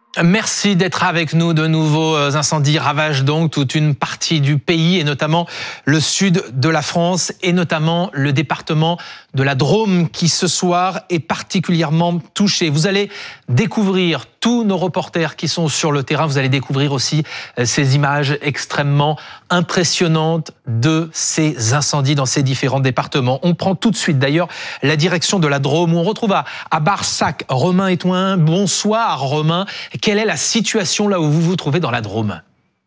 Merci d'être avec nous. De nouveaux incendies ravagent donc toute une partie du pays et notamment le sud de la France et notamment le département de la Drôme qui ce soir est particulièrement touché. Vous allez découvrir tous nos reporters qui sont sur le terrain. Vous allez découvrir aussi ces images extrêmement impressionnantes de ces incendies dans ces différents départements. On prend tout de suite d'ailleurs la direction de la Drôme où on retrouve à Barsac Romain Etouin. Bonsoir Romain. Quelle est la situation là où vous vous trouvez dans la Drôme ?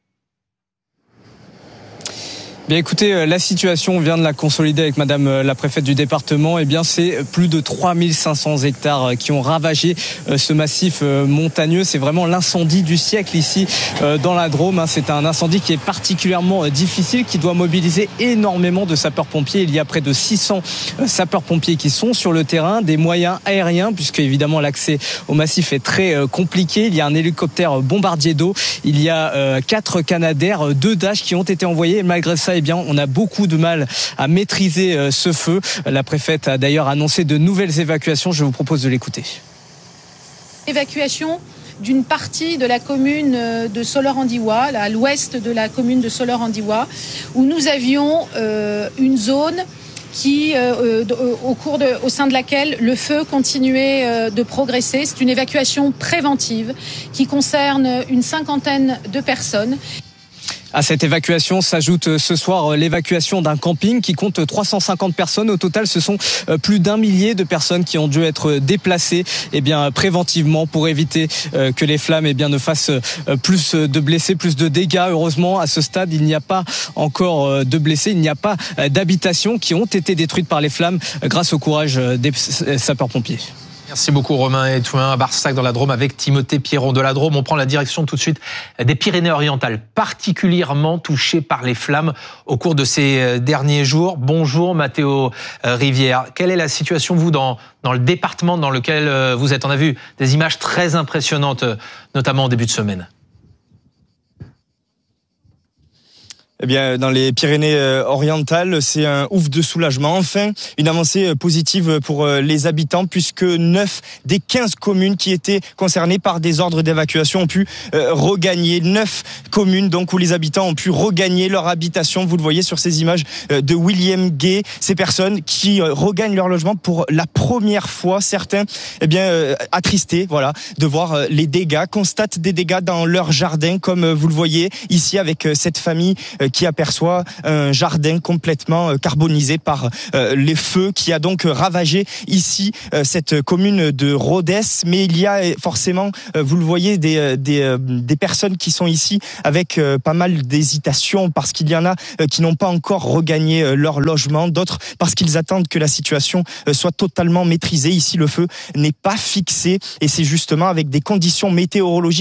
Bien écoutez, la situation, on vient de la consolider avec madame la préfète du département. Eh bien, c'est plus de 3500 hectares qui ont ravagé ce massif montagneux. C'est vraiment l'incendie du siècle ici dans la Drôme. C'est un incendie qui est particulièrement difficile, qui doit mobiliser énormément de sapeurs-pompiers. Il y a près de 600 sapeurs-pompiers qui sont sur le terrain, des moyens aériens, puisque évidemment l'accès au massif est très compliqué. Il y a un hélicoptère bombardier d'eau. Il y a 4 Canadair, 2 Dash qui ont été envoyés. Et malgré ça, eh bien, on a beaucoup de mal à maîtriser ce feu. La préfète a d'ailleurs annoncé de nouvelles évacuations. Je vous propose de l'écouter. Évacuation d'une partie de la commune de Soleure-en-Diois, à l'ouest de la commune de Soleure-en-Diois, où nous avions une zone qui, au sein de laquelle le feu continuait de progresser. C'est une évacuation préventive qui concerne une 50aine de personnes. À cette évacuation s'ajoute ce soir l'évacuation d'un camping qui compte 350 personnes. Au total, ce sont plus d'1 millier de personnes qui ont dû être déplacées préventivement pour éviter que les flammes ne fassent plus de blessés, plus de dégâts. Heureusement, à ce stade, il n'y a pas encore de blessés. Il n'y a pas d'habitations qui ont été détruites par les flammes grâce au courage des sapeurs-pompiers. Merci beaucoup Romain Etouin à Barsac dans la Drôme avec Timothée Pierron de la Drôme. On prend la direction tout de suite des Pyrénées-Orientales, particulièrement touchées par les flammes au cours de ces derniers jours. Bonjour Mathéo Rivière. Quelle est la situation vous dans le département dans lequel vous êtes ? On a vu des images très impressionnantes, notamment en début de semaine. Eh bien, dans les Pyrénées-Orientales, c'est un ouf de soulagement. Enfin, une avancée positive pour les habitants puisque 9 des 15 communes qui étaient concernées par des ordres d'évacuation ont pu regagner. 9 communes donc où les habitants ont pu regagner leur habitation. Vous le voyez sur ces images de William Gay. Ces personnes qui regagnent leur logement pour la première fois. Certains, attristés, de voir les dégâts, constatent des dégâts dans leur jardin, comme vous le voyez ici avec cette famille qui aperçoit un jardin complètement carbonisé par les feux qui a donc ravagé ici cette commune de Rodez. Mais il y a forcément, vous le voyez, des personnes qui sont ici avec pas mal d'hésitation parce qu'il y en a qui n'ont pas encore regagné leur logement, d'autres parce qu'ils attendent que la situation soit totalement maîtrisée. Ici, le feu n'est pas fixé et c'est justement avec des conditions météorologiques